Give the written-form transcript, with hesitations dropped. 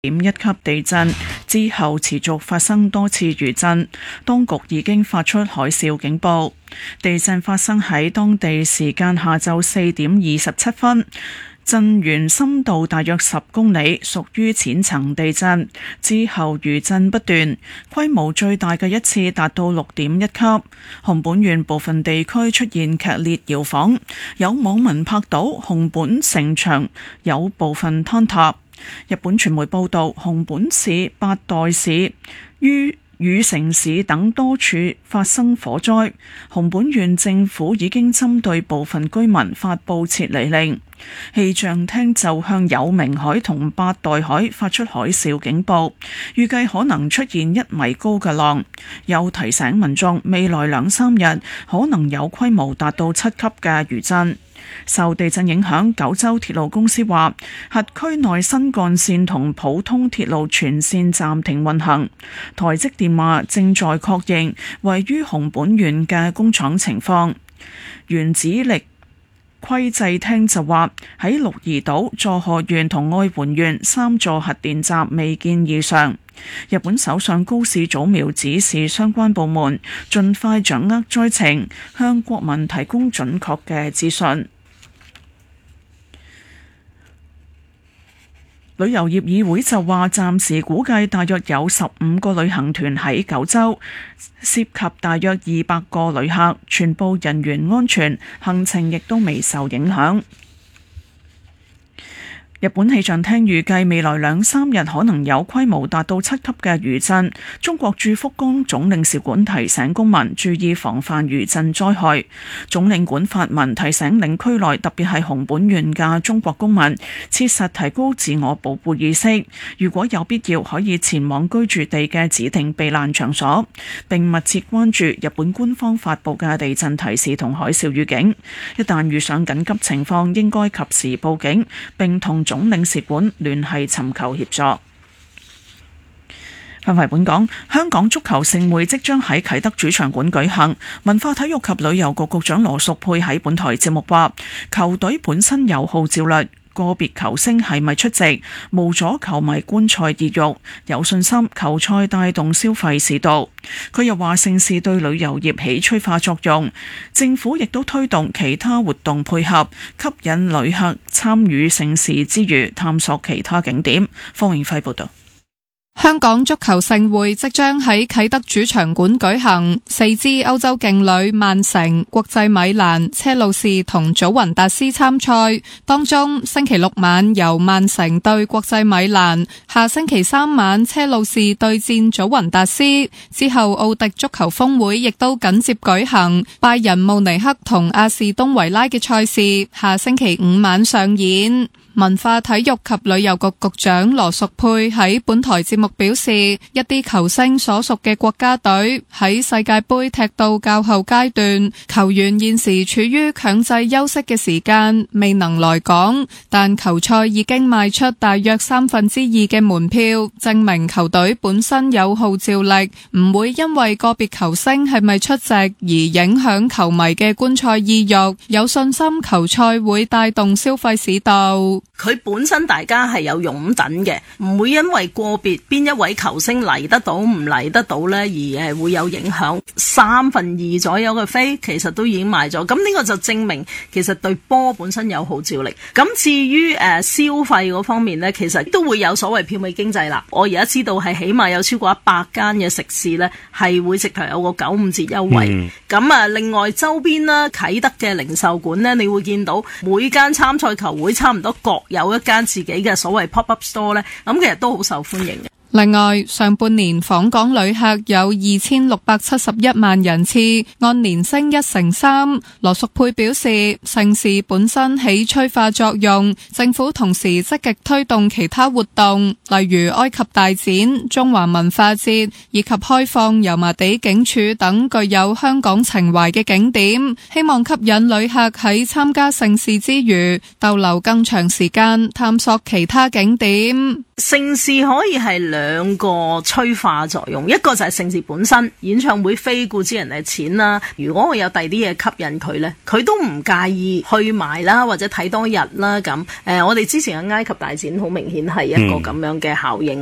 6.1級地震之後持續發生多次餘震，當局已經發出海嘯警報。地震發生喺當地時間下晝4點27分，震源深度大約10公里，屬於淺層地震。之後餘震不斷，規模最大嘅一次達到6.1級。熊本縣部分地區出現劇烈搖晃，有網民拍到熊本城牆有部分坍塌。日本傳媒報道，熊本市、八代市、羽城市等多處發生火災，熊本縣政府已經針對部分居民發布撤離令。氣象廳就向有明海同八代海發出海嘯警報，預計可能出現1米高嘅浪，又提醒民眾未來2-3日可能有規模達到7級嘅餘震。受地震影響，九州鐵路公司話，轄區內新幹線同普通鐵路全線暫停運行。台積電話正在確認位於熊本縣嘅工廠情況。原子力規制廳就話，喺鹿兒島、佐賀縣同愛媛縣3座核電站未見異常。日本首相高市早苗指示相關部門盡快掌握災情，向國民提供準確嘅資訊。旅遊業議會就話，暫時估計大約有15個旅行團喺九州，涉及大約200個旅客，全部人員安全，行程亦都未受影響。日本氣象廳預計未來2-3日可能有規模達到7級嘅餘震。中國駐福岡總領事館提醒公民注意防範餘震災害。總領館發文提醒領區內特別係熊本縣嘅中國公民，切實提高自我保護意識。如果有必要，可以前往居住地嘅指定避難場所，並密切關注日本官方發布嘅地震提示同海嘯預警。一旦遇上緊急情況，應該及時報警，並同總領事館聯繫尋求協助。翻返本港，香港足球盛會即將喺啟德主場館舉行。文化體育及旅遊局局長羅淑佩喺本台節目話，球隊本身有號召力，個別球星係咪出席無阻球迷觀賽意欲，有信心球賽帶動消費市道。佢又話，盛事對旅遊業起催化作用，政府亦都推動其他活動配合，吸引旅客參與盛事之餘探索其他景點。方永輝報道。 香港足球盛會即將喺啟德主場館舉行，4支歐洲勁旅曼城、國際米蘭、車路士同祖雲達斯參賽。當中星期6晚由曼城對國際米蘭，下星期3晚車路士對戰祖雲達斯。之後奧迪足球峰會亦都緊接舉行，拜仁慕尼黑同阿士東維拉嘅賽事下星期5晚上演。文化體育及旅遊局局長羅淑佩喺本台節目表示，一啲球星所屬嘅國家隊喺世界盃踢到較後階段，球員現時處於強制休息嘅時間，未能來港，但球賽已經賣出大約2/3嘅門票，證明球隊本身有號召力，唔會因為個別球星係咪出席而影響球迷嘅觀賽意欲，有信心球賽會帶動消費市道。 佢本身大家係有擁躉嘅，唔會因為個別邊一位球星嚟得到唔嚟得到呢，而會有影響。2/3左右嘅飛其實都已經賣咗，咁呢個就證明其實對波本身有號召力。咁至於消費嗰方面呢，其實都會有所謂票尾經濟啦。我而家知道係起碼有超過100間嘅食肆呢係會直頭有個95折優惠。咁另外周邊啦，啟德嘅零售館呢，你會見到每間參賽球會差唔多各有一間自己嘅所謂 pop-up store 呢，咁其實都好受歡迎嘅。 另外，上半年訪港旅客有2671萬人次，按年升1成3。羅淑佩表示，盛事本身起催化作用，政府同時積極推動其他活動，例如埃及大展、中華文化節以及開放油麻地警署等具有香港情懷嘅景點，希望吸引旅客喺參加盛事之餘逗留更長時間，探索其他景點。 盛事可以係兩個催化作用，一個就係盛事本身，演唱會飛顧之人係錢啦。如果我有第二啲嘢吸引佢呢，佢都唔介意去埋啦，或者睇多日啦咁。我哋之前嘅埃及大展好明顯係一個咁樣嘅效應。